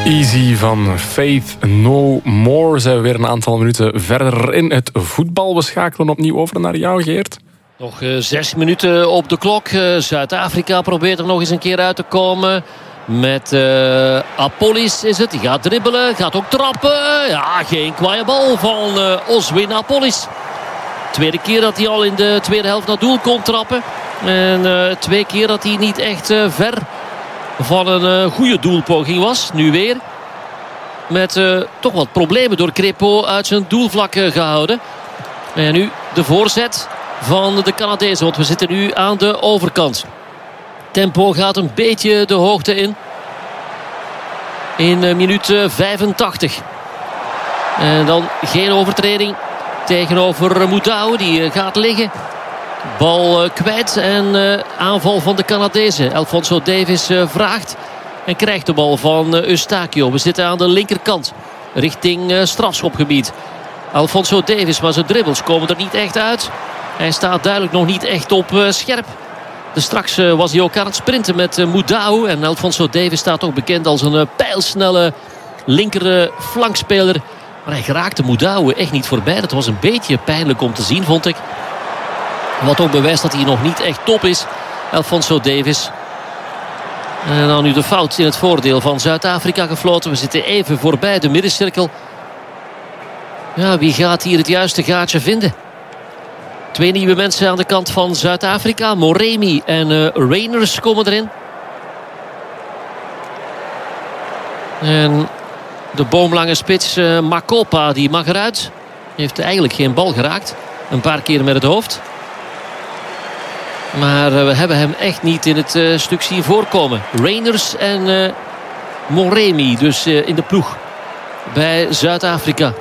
Easy van Faith No More. Zijn we weer een aantal minuten verder in het voetbal. We schakelen opnieuw over naar jou, Geert. Nog 6 minuten op de klok. Zuid-Afrika probeert er nog eens een keer uit te komen. Met Apolis is het. Die gaat dribbelen, gaat ook trappen. Ja, geen kwaaie bal van Oswin Apolis. Tweede keer dat hij al in de tweede helft naar doel kon trappen. En 2 keer dat hij niet echt ver van een goede doelpoging was. Nu weer met toch wat problemen door Crépeau uit zijn doelvlak gehouden. En nu de voorzet van de Canadezen. Want we zitten nu aan de overkant. Tempo gaat een beetje de hoogte in. In minuut 85. En dan geen overtreding tegenover Moudou. Die gaat liggen. Bal kwijt en aanval van de Canadezen. Alphonso Davies vraagt en krijgt de bal van Eustáquio. We zitten aan de linkerkant richting strafschopgebied. Alphonso Davies, maar zijn dribbles komen er niet echt uit. Hij staat duidelijk nog niet echt op scherp. Dus straks was hij ook aan het sprinten met Moudou. En Alphonso Davies staat ook bekend als een pijlsnelle linker flankspeler. Maar hij geraakte Moudou echt niet voorbij. Dat was een beetje pijnlijk om te zien, vond ik. Wat ook bewijst dat hij nog niet echt top is. Alphonso Davies. En dan nu de fout in het voordeel van Zuid-Afrika gefloten. We zitten even voorbij de middencirkel. Ja, wie gaat hier het juiste gaatje vinden? 2 nieuwe mensen aan de kant van Zuid-Afrika. Moremi en Reiners komen erin. En de boomlange spits Makopa, die mag eruit. Heeft eigenlijk geen bal geraakt. Een paar keer met het hoofd. Maar we hebben hem echt niet in het stuk zien voorkomen. Reiners en Moremi dus in de ploeg bij Zuid-Afrika.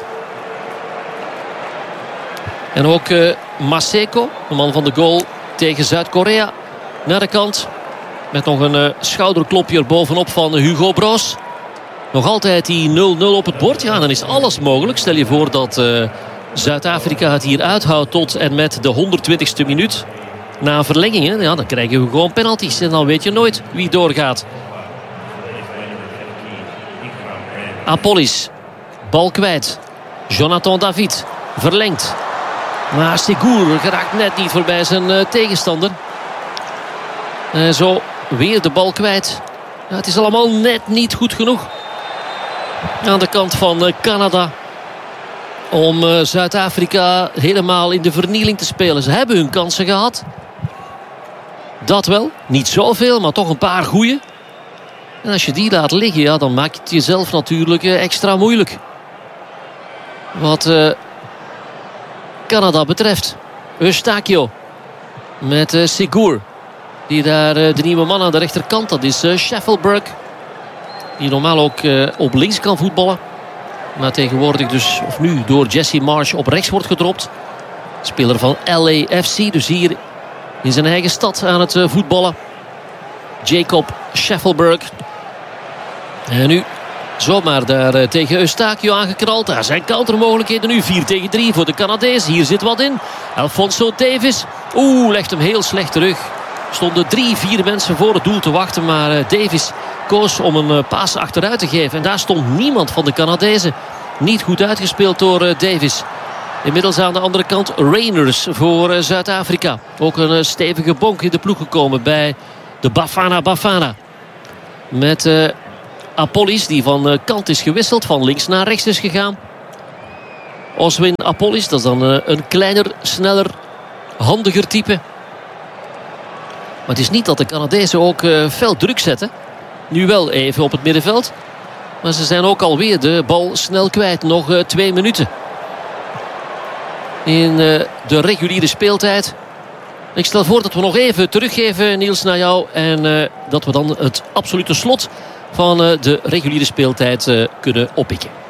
En ook Maseko, de man van de goal tegen Zuid-Korea, naar de kant. Met nog een schouderklopje erbovenop van Hugo Broos. Nog altijd die 0-0 op het bord. Ja, dan is alles mogelijk. Stel je voor dat Zuid-Afrika het hier uithoudt tot en met de 120ste minuut. Na verlengingen, ja, dan krijgen we gewoon penalties. En dan weet je nooit wie doorgaat. Apolis, bal kwijt. Jonathan David, verlengt. Maar Segour geraakt net niet voorbij zijn tegenstander. En zo weer de bal kwijt. Ja, het is allemaal net niet goed genoeg. Aan de kant van Canada. Om Zuid-Afrika helemaal in de vernieling te spelen. Ze hebben hun kansen gehad. Dat wel. Niet zoveel, maar toch een paar goeie. En als je die laat liggen, ja, dan maak je het jezelf natuurlijk extra moeilijk. Wat Canada betreft. Eustáquio met Segour. Die daar de nieuwe man aan de rechterkant. Dat is Sheffield. Die normaal ook op links kan voetballen. Maar tegenwoordig dus, of nu, door Jesse Marsch op rechts wordt gedropt. Speler van LAFC. Dus hier in zijn eigen stad aan het voetballen. Jacob Sheffield. En nu zomaar daar tegen Eustáquio aangeknald. Daar zijn countermogelijkheden nu. 4 tegen 3 voor de Canadezen. Hier zit wat in. Alphonso Davies. Legt hem heel slecht terug. Stonden 3-4 mensen voor het doel te wachten. Maar Davies koos om een paas achteruit te geven. En daar stond niemand van de Canadezen. Niet goed uitgespeeld door Davies. Inmiddels aan de andere kant Reiners voor Zuid-Afrika. Ook een stevige bonk in de ploeg gekomen bij de Bafana. Met Apolis die van kant is gewisseld. Van links naar rechts is gegaan. Oswin Apolis, dat is dan een kleiner, sneller, handiger type. Maar het is niet dat de Canadezen ook fel druk zetten. Nu wel even op het middenveld. Maar ze zijn ook alweer de bal snel kwijt. Nog 2 minuten. In de reguliere speeltijd. Ik stel voor dat we nog even teruggeven, Niels, naar jou. En dat we dan het absolute slot van de reguliere speeltijd kunnen oppikken.